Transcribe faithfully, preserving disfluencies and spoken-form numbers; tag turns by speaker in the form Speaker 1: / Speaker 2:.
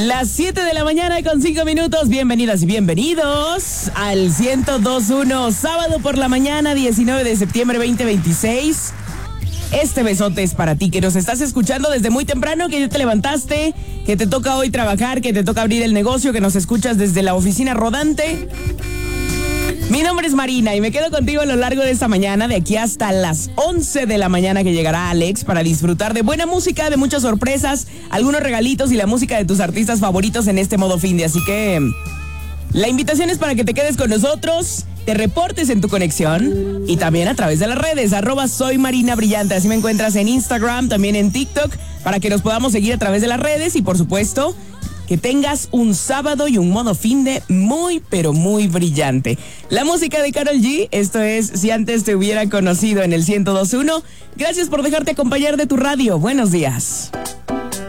Speaker 1: Las siete de la mañana con cinco minutos. Bienvenidas y bienvenidos al ciento dos punto uno. Sábado por la mañana, diecinueve de septiembre veinte veintiséis. Este besote es para ti, que nos estás escuchando desde muy temprano, que ya te levantaste, que te toca hoy trabajar, que te toca abrir el negocio, que nos escuchas desde la oficina rodante. Mi nombre es Marina y me quedo contigo a lo largo de esta mañana, de aquí hasta las once de la mañana, que llegará Alex para disfrutar de buena música, de muchas sorpresas, algunos regalitos y la música de tus artistas favoritos en este modo fin de. Así que la invitación es para que te quedes con nosotros, te reportes en tu conexión y también a través de las redes, arroba soy Marina Brillante. Así me encuentras en Instagram, también en TikTok, para que nos podamos seguir a través de las redes y, por supuesto, que tengas un sábado y un modo fin de muy, pero muy brillante. La música de Karol G, esto es Si Antes Te Hubiera Conocido en el ciento dos punto uno. Gracias por dejarte acompañar de tu radio. Buenos días.